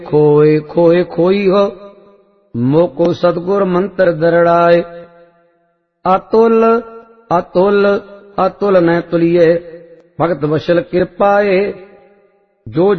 खोए खोए खोई हो, मोको सतगुर मंत्र दरड़ाए। अतुल अतुल अतुल न तुलिए, भगत वशल कृपाए। जो